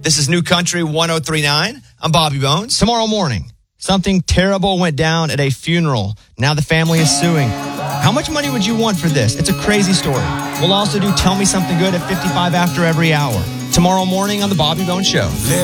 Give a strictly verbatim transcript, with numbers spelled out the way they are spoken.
This is New Country one oh three point nine. I'm Bobby Bones. Tomorrow morning, something terrible went down at a funeral. Now the family is suing. How much money would you want for this? It's a crazy story. We'll also do Tell Me Something Good at fifty-five after every hour. Tomorrow morning on The Bobby Bones Show.